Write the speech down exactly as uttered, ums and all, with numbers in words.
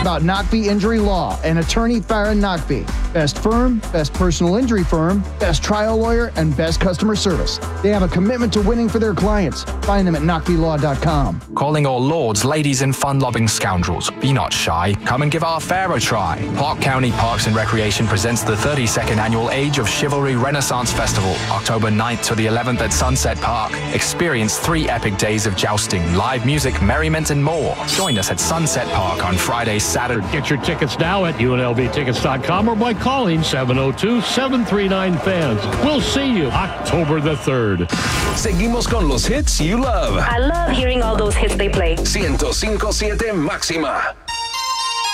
about Knockby Injury Law and attorney Farron Knockby. Best firm, best personal injury firm, best trial lawyer, and best customer service. They have a commitment to winning for their clients. Find them at knockby law dot com. Calling all lords, ladies, and fun-loving scoundrels. Be not shy. Come and give our fair a try. Park County Parks and Recreation presents the thirty-second annual Age of Chivalry Renaissance Festival, October ninth to the eleventh at Sunset Park. Experience three epic days of jousting, live music, merriment, and more. Join us at Sunset Park on Friday, Saturday. Get your tickets now at U N L V tickets dot com or by calling seven oh two, seven three nine, fans. We'll see you October the third. Seguimos con los hits you love. I love hearing all those hits they play. ciento cinco punto siete Máxima.